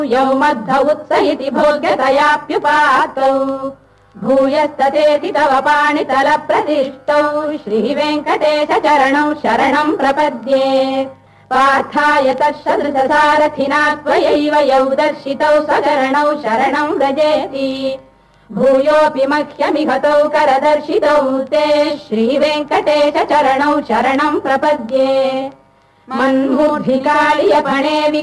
यौ मद्ध उत्स इति भोग्यतयाप्युपातौ भूयस्ततेति तव पाणितलप्रतिष्ठौ श्रीवेङ्कटेश चरणौ शरणम् प्रपद्ये पार्थाय तत्सदृशसारथिना त्वयैव यौ दर्शितौ स्वचरणौ शरणम् व्रजेति भूयोऽपि मह्यमिहतौ करदर्शितौ ते श्रीवेङ्कटेश चरणौ शरणम् प्रपद्ये मन्मूर्धिकालियपणे